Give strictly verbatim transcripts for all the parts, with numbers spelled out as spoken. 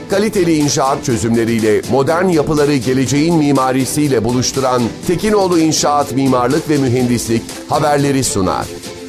Kaliteli inşaat çözümleriyle modern yapıları geleceğin mimarisiyle buluşturan Tekinoğlu İnşaat Mimarlık ve Mühendislik haberleri sunar.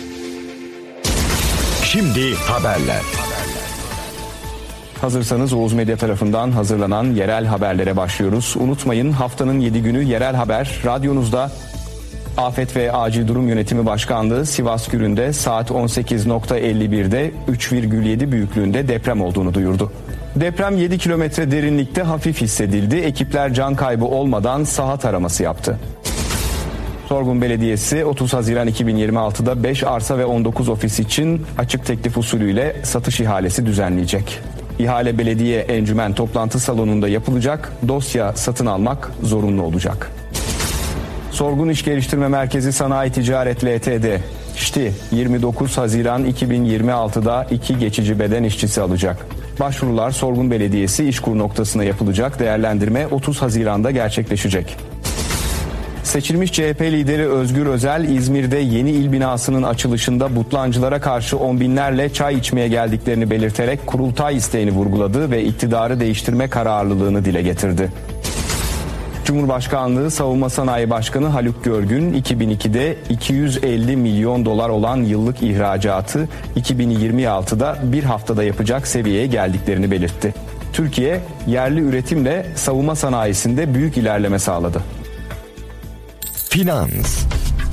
Şimdi haberler. Hazırsanız Oğuz Medya tarafından hazırlanan yerel haberlere başlıyoruz. Unutmayın, haftanın yedi günü yerel haber radyonuzda. Afet ve Acil Durum Yönetimi Başkanlığı Sivas Gürün'de saat on sekiz elli birde üç virgül yedi büyüklüğünde deprem olduğunu duyurdu. Deprem yedi kilometre derinlikte hafif hissedildi. Ekipler can kaybı olmadan saha taraması yaptı. Sorgun Belediyesi otuz Haziran iki bin yirmi altıda beş arsa ve on dokuz ofis için açık teklif usulüyle satış ihalesi düzenleyecek. İhale belediye encümen toplantı salonunda yapılacak. Dosya satın almak zorunlu olacak. Sorgun İş Geliştirme Merkezi Sanayi Ticaret L T D, İşti yirmi dokuz Haziran iki bin yirmi altıda iki geçici beden işçisi alacak. Başvurular Sorgun Belediyesi İşkur noktasına yapılacak. Değerlendirme otuz Haziran'da gerçekleşecek. Seçilmiş C H P lideri Özgür Özel, İzmir'de yeni il binasının açılışında butlancılara karşı on binlerle çay içmeye geldiklerini belirterek kurultay isteğini vurguladı ve iktidarı değiştirme kararlılığını dile getirdi. Cumhurbaşkanlığı Savunma Sanayi Başkanı Haluk Görgün, iki bin ikide iki yüz elli milyon dolar olan yıllık ihracatı iki bin yirmi altıda bir haftada yapacak seviyeye geldiklerini belirtti. Türkiye, yerli üretimle savunma sanayisinde büyük ilerleme sağladı. Finans.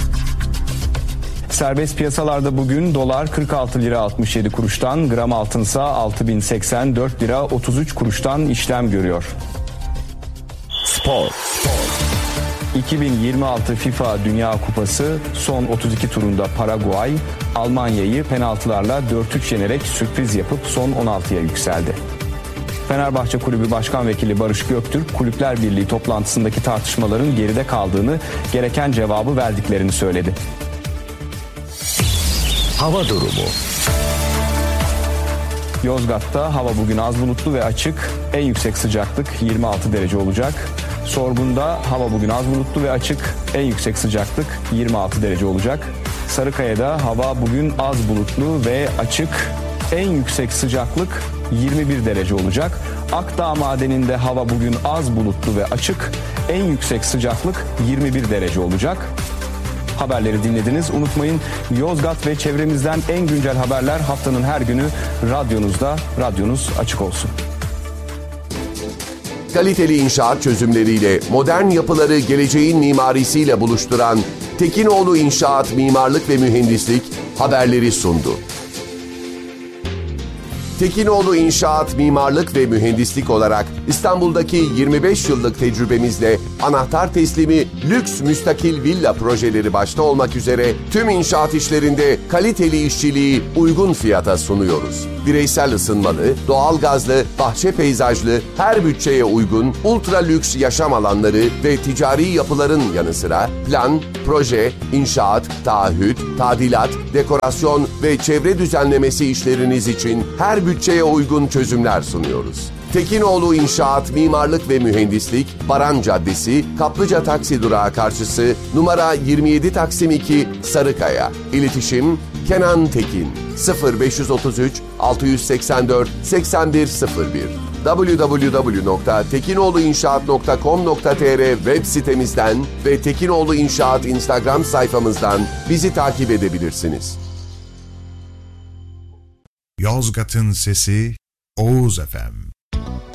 Serbest piyasalarda bugün dolar kırk altı lira altmış yedi kuruştan, gram altınsa altı bin seksen dört lira otuz üç kuruştan işlem görüyor. Spor. iki bin yirmi altı FIFA Dünya Kupası son otuz iki turunda Paraguay, Almanya'yı penaltılarla dört üç yenerek sürpriz yapıp son on altıya yükseldi. Fenerbahçe Kulübü Başkan Vekili Barış Göktürk, Kulüpler Birliği toplantısındaki tartışmaların geride kaldığını, gereken cevabı verdiklerini söyledi. Hava durumu. Yozgat'ta hava bugün az bulutlu ve açık. En yüksek sıcaklık yirmi altı derece olacak. Sorgun'da hava bugün az bulutlu ve açık. En yüksek sıcaklık yirmi altı derece olacak. Sarıkaya'da hava bugün az bulutlu ve açık. En yüksek sıcaklık yirmi bir derece olacak. Akdağ Madeni'nde hava bugün az bulutlu ve açık. En yüksek sıcaklık yirmi bir derece olacak. Haberleri dinlediniz. Unutmayın, Yozgat ve çevremizden en güncel haberler haftanın her günü radyonuzda. Radyonuz açık olsun. Kaliteli inşaat çözümleriyle modern yapıları geleceğin mimarisiyle buluşturan Tekinoğlu İnşaat Mimarlık ve Mühendislik haberleri sundu. Tekinoğlu İnşaat Mimarlık ve Mühendislik olarak İstanbul'daki yirmi beş yıllık tecrübemizle anahtar teslimi lüks müstakil villa projeleri başta olmak üzere tüm inşaat işlerinde kaliteli işçiliği uygun fiyata sunuyoruz. Bireysel ısınmalı, doğalgazlı, bahçe peyzajlı, her bütçeye uygun ultra lüks yaşam alanları ve ticari yapıların yanı sıra plan, proje, inşaat, taahhüt, tadilat, dekorasyon ve çevre düzenlemesi işleriniz için her bütçeye uygun çözümler sunuyoruz. Tekinoğlu İnşaat Mimarlık ve Mühendislik, Baran Caddesi, Kaplıca Taksi Durağı karşısı, numara yirmi yedi Taksim iki, Sarıkaya. İletişim Kenan Tekin sıfır beş otuz üç altı seksen dört seksen bir sıfır bir double-u double-u double-u nokta tekinoğluinşaat nokta com nokta tr web sitemizden ve Tekinoğlu İnşaat Instagram sayfamızdan bizi takip edebilirsiniz. Yozgat'ın sesi Oğuz F M.